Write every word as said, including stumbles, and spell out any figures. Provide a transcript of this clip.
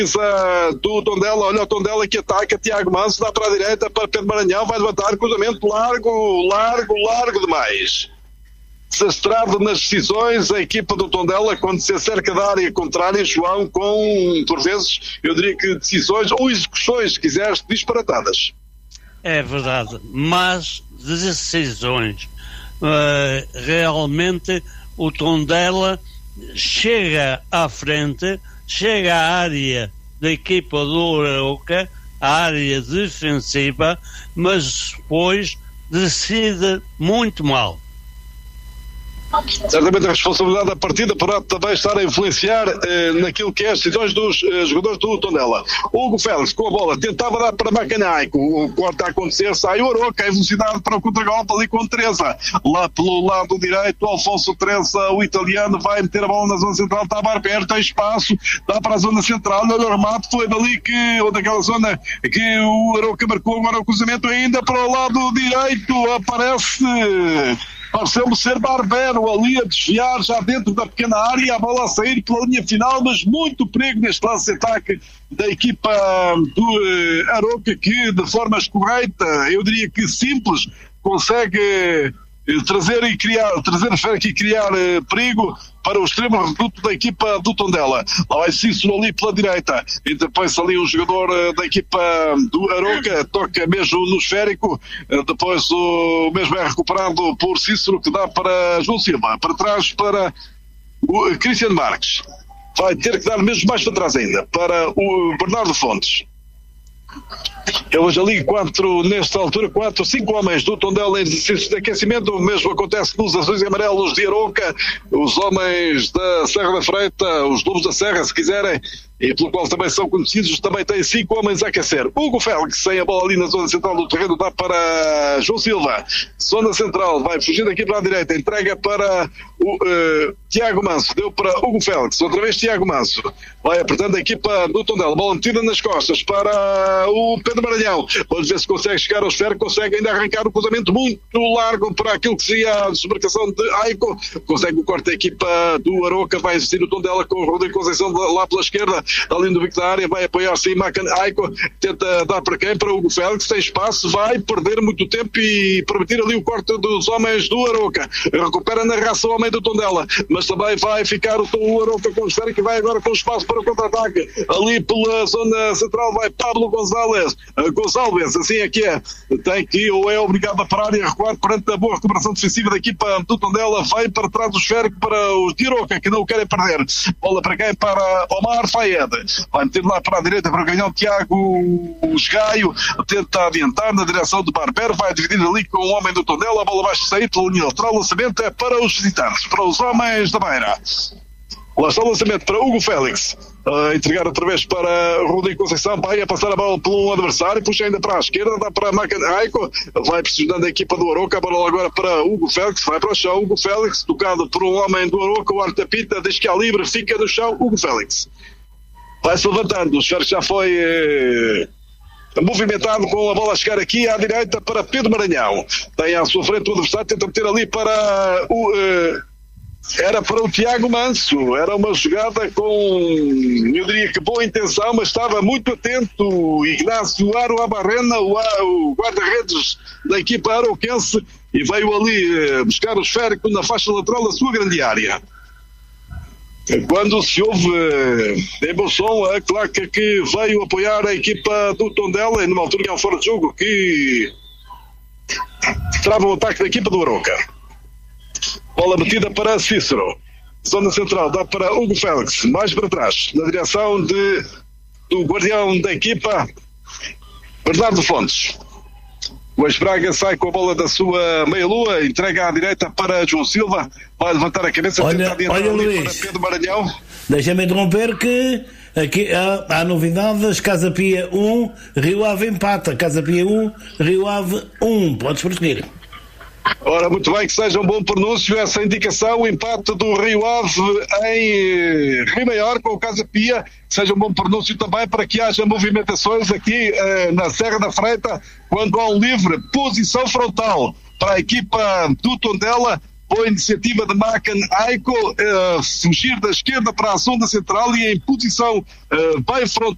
do Tondela, olha o Tondela que ataca, Tiago Manso dá para a direita para Pedro Maranhão, vai levantar, cruzamento largo, largo, largo demais. Desastrado nas decisões, a equipa do Tondela, quando se acerca da área contrária, João, com, por vezes, eu diria que decisões ou execuções, se quiseres, disparatadas. É verdade, mas decisões. Uh, realmente o Tondela chega à frente, chega à área da equipa do Arouca, à área defensiva, mas depois decide muito mal. Certamente a responsabilidade da partida poderá também estar a influenciar eh, naquilo que é as decisões dos eh, jogadores do Tondela. Hugo Félix com a bola tentava dar para Macanaico, o corte a acontecer, sai o Arouca, em velocidade para o contragolpe ali com Teresa, lá pelo lado direito, Alfonso Teresa, o italiano, vai meter a bola na zona central, está a perto, tem espaço, dá para a zona central, olha o remate, foi dali que, ou daquela zona que o Arouca marcou, agora o cruzamento ainda para o lado direito, aparece... Pareceu-me ser Barbero ali a desviar já dentro da pequena área, a bola a sair pela linha final, mas muito perigo neste lance de ataque da equipa do uh, Arouca, que de forma correta, eu diria que simples, consegue uh, trazer e criar, trazer aqui e criar uh, perigo para o extremo reduto da equipa do Tondela. Lá vai Cícero ali pela direita, e depois ali o jogador uh, da equipa do Arouca toca mesmo no esférico, uh, depois o mesmo é recuperado por Cícero, que dá para João Silva, para trás para o uh, Cristiano Marques, vai ter que dar mesmo mais para trás ainda, para o Bernardo Fontes. Eu hoje ali quatro, nesta altura, quatro, cinco homens do Tondela em exercício de aquecimento. O mesmo acontece nos azuis e amarelos de Arouca, os homens da Serra da Freita, os Lobos da Serra, se quiserem, e pelo qual também são conhecidos, também têm cinco homens a aquecer. Hugo Félix, sem a bola ali na zona central do terreno, dá para João Silva. Zona central, vai fugindo aqui para a direita, entrega para o uh, Tiago Manso, deu para Hugo Félix, outra vez Tiago Manso, vai apertando a equipa do Tondela, bola metida nas costas para o Pedro Maranhão, vamos ver se consegue chegar ao esfero, consegue ainda arrancar o cruzamento muito largo para aquilo que seria a desmarcação de Aico, consegue o corte da equipa do Arouca, vai existir o Tondela com o Rodrigo Conceição lá pela esquerda, ali no bico da área, vai apoiar-se em Macan Aico, tenta dar para quem? Para o Hugo Félix, tem espaço, vai perder muito tempo e permitir ali o corte dos homens do Arouca, recupera na raça o homem do Tondela, mas também vai ficar o, o Arouca com o esférico que vai agora com espaço para o contra-ataque, ali pela zona central vai Pablo González, uh, Gonçalves, assim é que é, tem que ou é obrigado a parar e a recuar perante a boa recuperação defensiva da equipa do Tondela, vai para trás do esférico para os de Arouca, que não o querem perder, bola para quem? Para Omar Fayed, vai meter lá para a direita para ganhar o Tiago Gaio, tenta adiantar na direção do Barbero, vai dividir ali com o homem do Tondela, a bola vai sair pela linha lateral, o lançamento é para os visitantes, para os homens da Beira. Lá está o lançamento para Hugo Félix, a entregar outra vez para Rodrigo Conceição, vai a passar a bola pelo um adversário, puxa ainda para a esquerda, dá para Macan Aico, vai pressionando a equipa do Arouca, a bola agora para Hugo Félix, vai para o chão, Hugo Félix, tocado por um homem do Arouca, o Artapita, diz que é livre, fica no chão, Hugo Félix. Vai-se levantando, o esférico já foi eh, movimentado com a bola a chegar aqui à direita para Pedro Maranhão. Tem à sua frente o adversário, tenta meter ali para o... Eh, era para o Tiago Manso, era uma jogada com, eu diria que boa intenção, mas estava muito atento Ignácio Aro Abarrena, o, o guarda-redes da equipa arouquense, e veio ali eh, buscar o esférico na faixa lateral da sua grande área. Quando se ouve em bom som a claque que veio apoiar a equipa do Tondela, e numa altura que é um fora de jogo que trava o ataque da equipa do Arouca. Bola metida para Cícero, zona central, dá para Hugo Félix, mais para trás, na direção de, do guardião da equipa, Bernardo Fontes. O ex-Braga sai com a bola da sua meia-lua, entrega à direita para João Silva, vai levantar a cabeça, olha, olha Luís, para Pedro Maranhão. Deixa-me interromper que aqui há, há novidades. Casa Pia um, Rio Ave empata. Casa Pia um, Rio Ave um. Podes prosseguir. Ora, muito bem, que seja um bom pronúncio essa indicação, o empate do Rio Ave em Rio Maior com o Casa Pia, que seja um bom pronúncio também para que haja movimentações aqui eh, na Serra da Freita, quando há um livre, posição frontal para a equipa do Tondela, boa iniciativa de Macan Aico, eh, fugir da esquerda para a zona central e em posição eh, bem frontal.